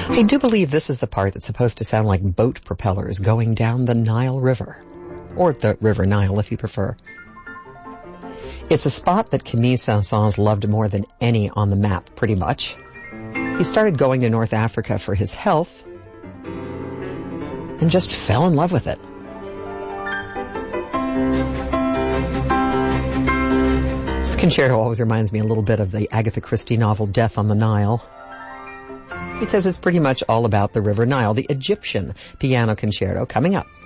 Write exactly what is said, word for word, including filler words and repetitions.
I do believe this is the part that's supposed to sound like boat propellers going down the Nile River. Or the River Nile, if you prefer. It's a spot that Camille Saint-Saëns loved more than any on the map, pretty much. He started going to North Africa for his health and just fell in love with it. This concerto always reminds me a little bit of the Agatha Christie novel Death on the Nile, because it's pretty much all about the River Nile. The Egyptian Piano Concerto coming up.